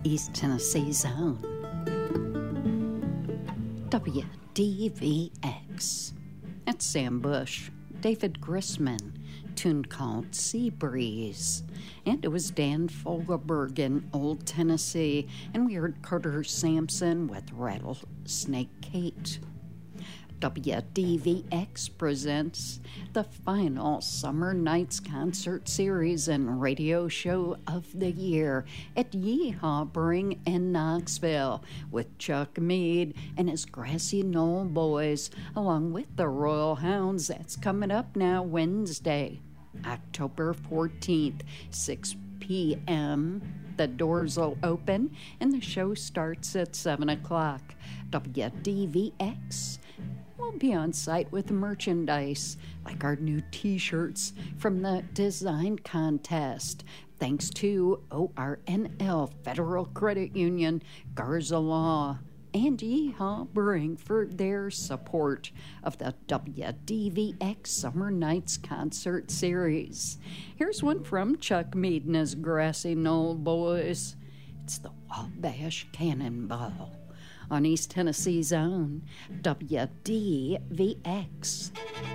East Tennessee Zone. WDVX. That's Sam Bush, David Grisman, tune called Sea Breeze. And it was Dan Fogelberg in Old Tennessee, and we heard Carter Sampson with Rattlesnake Kate. WDVX presents the final Summer Nights Concert Series and Radio Show of the Year at Yeehaw Brewing in Knoxville with Chuck Mead and his Grassy Knoll Boys, along with the Royal Hounds. That's coming up now Wednesday, October 14th, 6 p.m. The doors will open and the show starts at 7 o'clock. WDVX will be on site with merchandise like our new t-shirts from the design contest. Thanks to ORNL, Federal Credit Union, Garza Law, and Yeehaw Brewing for their support of the WDVX Summer Nights Concert Series. Here's one from Chuck Mead and his Grassy Knoll Boys. It's the Wabash Cannonball on East Tennessee's own WDVX.